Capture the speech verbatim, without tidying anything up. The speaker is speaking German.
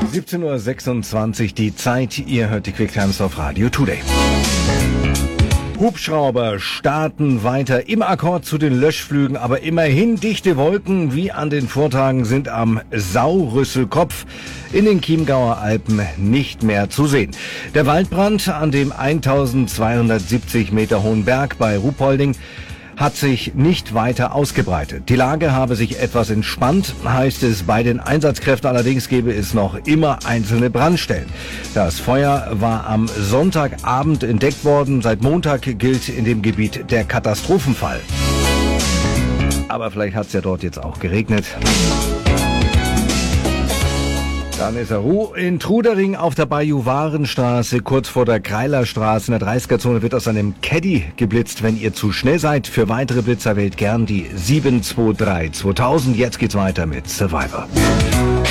siebzehn Uhr sechsundzwanzig die Zeit. Ihr hört die Quick Times auf Radio Today. Hubschrauber starten weiter im Akkord zu den Löschflügen, aber immerhin dichte Wolken wie an den Vortagen sind am Saurüsselkopf in den Chiemgauer Alpen nicht mehr zu sehen. Der Waldbrand an dem eintausendzweihundertsiebzig Meter hohen Berg bei Ruhpolding hat sich nicht weiter ausgebreitet. Die Lage habe sich etwas entspannt, heißt es bei den Einsatzkräften. Allerdings gebe es noch immer einzelne Brandstellen. Das Feuer war am Sonntagabend entdeckt worden. Seit Montag gilt in dem Gebiet der Katastrophenfall. Aber vielleicht hat es ja dort jetzt auch geregnet. Dann ist er Ruhe. In Trudering auf der Bajuwarenstraße, kurz vor der Kreilerstraße in der dreißiger-Zone, wird aus einem Caddy geblitzt. Wenn ihr zu schnell seid, für weitere Blitzer wählt gern die sieben zwei drei zweitausend. Jetzt geht's weiter mit Survivor.